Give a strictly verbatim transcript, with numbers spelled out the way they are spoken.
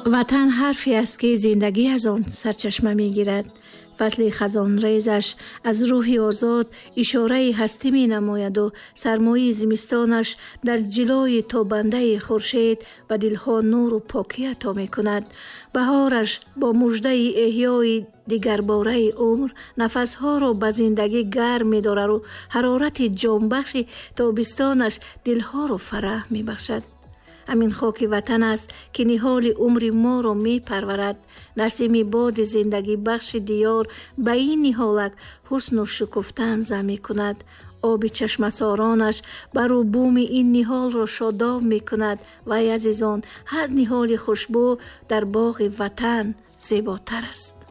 ватан ҳарфе аст ки зиндагӣ аз он сарчашма мегирад. фасли хазонрезаш аз рӯҳи озод ишораи ҳастӣ менамояду сармоии зимистонаш дар ҷилои тобандаи хуршед ба дилҳо нуру покӣ ато мекунад. баҳораш бо муждаи эҳёи дигарбораи умр нафасҳоро ба зиндагӣ гарм медорару ҳарорати ҷонбахши тобистонаш дилҳоро фараҳ мебахшад. ҳамин хоки ватан аст ки ниҳоли умри моро мепарварад. насими боди зиндагӣ бахши диёр ба ин ниҳолак ҳусну шукуфтан зам мекунад. оби чашмасоронаш бару буми ин ниҳолро шодоб мекунад. вай азизон, ҳар ниҳоли хушбӯ дар боғи ватан зеботар аст.